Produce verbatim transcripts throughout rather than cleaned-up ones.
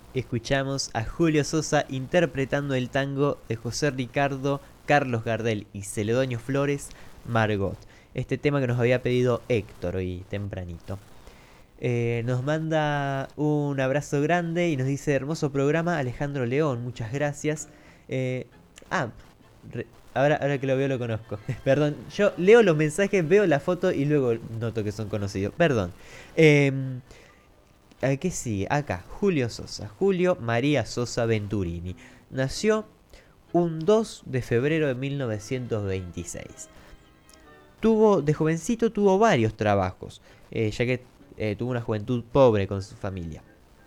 Escuchamos a Julio Sosa interpretando el tango de José Ricardo, Carlos Gardel y Celedonio Flores, Margot. Este tema que nos había pedido Héctor hoy tempranito. Eh, nos manda un abrazo grande y nos dice hermoso programa Alejandro León, muchas gracias. Eh, ah, re- ahora, ahora que lo veo lo conozco. Perdón, yo leo los mensajes, veo la foto y luego noto que son conocidos. Perdón. Eh, eh, ¿Qué sigue? Acá, Julio Sosa. Julio María Sosa Venturini. Nació un dos de febrero de mil novecientos veintiséis. Tuvo, de jovencito tuvo varios trabajos, eh, ya que eh, tuvo una juventud pobre con su familia.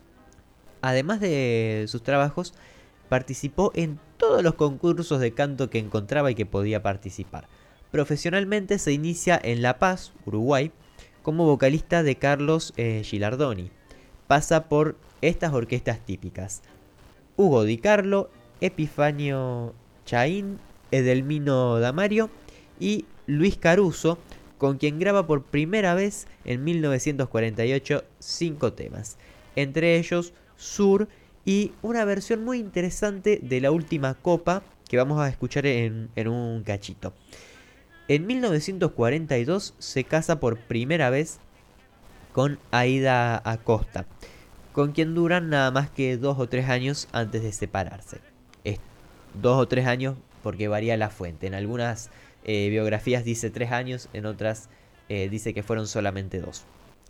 Además de sus trabajos, participó en todos los concursos de canto que encontraba y que podía participar. Profesionalmente se inicia en La Paz, Uruguay, como vocalista de Carlos eh, Gilardoni. Pasa por estas orquestas típicas: Hugo Di Carlo, Epifanio Chaín, Edelmino Damario y Luis Caruso, con quien graba por primera vez en mil novecientos cuarenta y ocho cinco temas, entre ellos Sur y una versión muy interesante de La Última Copa que vamos a escuchar en, en un cachito. En mil novecientos cuarenta y dos se casa por primera vez con Aida Acosta, con quien duran nada más que dos o tres años antes de separarse. Es dos o tres años porque varía la fuente. En algunas eh, biografías dice tres años, en otras eh, dice que fueron solamente dos.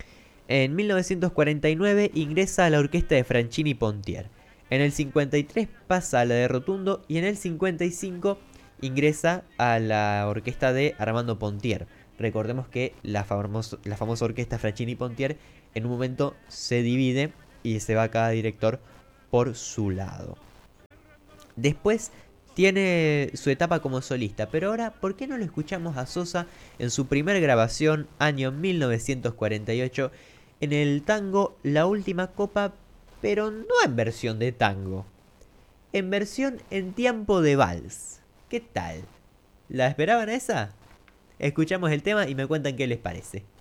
En mil novecientos cuarenta y nueve ingresa a la orquesta de Franchini Pontier. En el cincuenta y tres pasa a la de Rotundo y en el cincuenta y cinco ingresa a la orquesta de Armando Pontier. Recordemos que la, famoso, la famosa orquesta Franchini Pontier en un momento se divide y se va cada director por su lado. Después tiene su etapa como solista, pero ahora, ¿por qué no lo escuchamos a Sosa en su primer grabación, año mil novecientos cuarenta y ocho, en el tango La Última Copa, pero no en versión de tango, en versión en tiempo de vals? ¿Qué tal? ¿La esperaban a esa? Escuchamos el tema y me cuentan qué les parece.